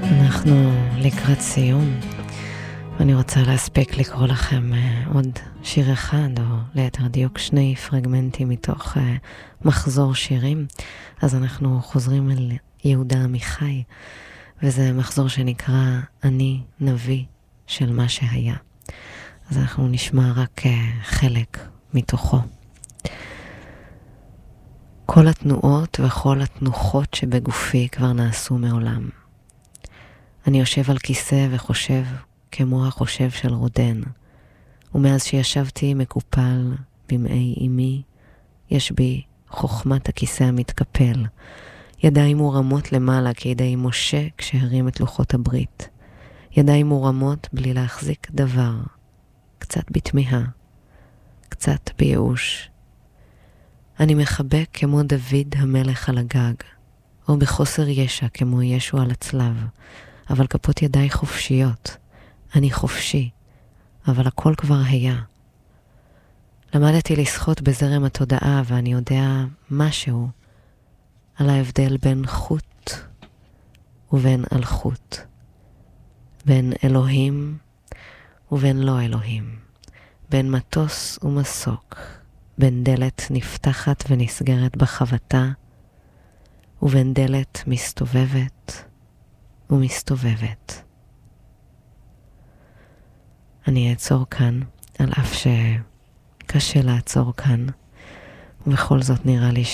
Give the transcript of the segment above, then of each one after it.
אנחנו לקראת סיום, ואני רוצה להספיק לקרוא לכם עוד שיר אחד, או ליתר דיוק 2 פרגמנטים מתוך מחזור שירים. אז אנחנו חוזרים אל יהודה עמיחי, וזה מחזור שנקרא אני נביא של מה שהיה. אז אנחנו נשמע רק חלק מתוכו. כל התנועות וכל התנוחות שבגופי כבר נעשו מעולם. אני יושב על כיסא וחושב כמו החושב של רודן, ומאז שישבתי מקופל במעי אמי, יש בי חוכמת הכיסא המתקפל, ידיים מורמות למעלה כידי משה כשהרים את לוחות הברית, ידיים מורמות בלי להחזיק דבר, קצת בתמיהה, קצת בייאוש. אני מחבק כמו דוד המלך על הגג, או בחוסר ישע כמו ישו על הצלב, אבל כפות ידיי חופשיות. אני חופשי, אבל הכל כבר היה. למדתי לשחות בזרם התודעה, ואני יודע משהו על ההבדל בין חוט ובין אלחוט, בין אלוהים ובין לא אלוהים, בין מטוס ומסוק, בין דלת נפתחת ונסגרת בחבטה, ובין דלת מסתובבת ומסתובבת. אני אעצור כאן, על אף שקשה לעצור כאן, ובכל זאת נראה לי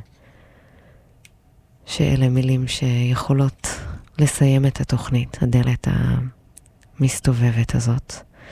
שאלה מילים שיכולות לסיים את התוכנית, הדלת המסתובבת הזאת.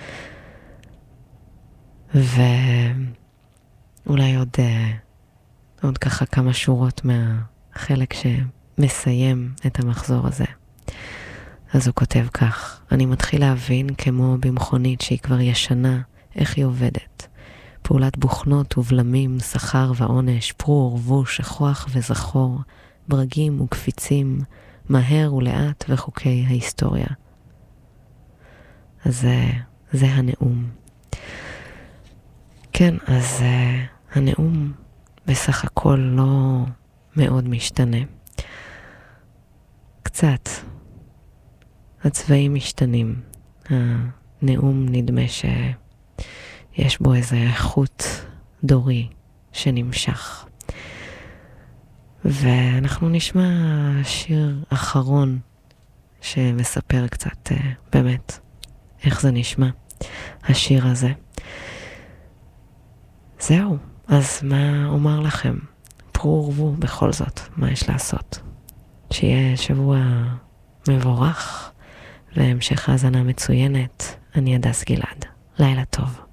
ואולי עוד ככה כמה שורות מהחלק שמסיים את המחזור הזה. אז הוא כותב כך: אני מתחיל להבין כמו במכונית שהיא כבר ישנה איך היא עובדת. פעולת בוכנות ובלמים, שכר ועונש, פרור ורבוש, שכוח וזכור, ברגים וקפיצים, מהר ולאט וחוקי ההיסטוריה. אז זה הנאום. כן, אז הנאום בסך הכל לא מאוד משתנה. קצת. הצבעים משתנים. הנאום נדמה שיש בו איזה חוט דורי שנמשך. ואנחנו נשמע שיר אחרון שמספר קצת באמת איך זה נשמע, השיר הזה. זהו, אז מה אומר לכם? פרו ורבו בכל זאת, מה יש לעשות? שיהיה שבוע מבורך והמשך האזנה מצוינת. אני הדס גלעד. לילה טוב.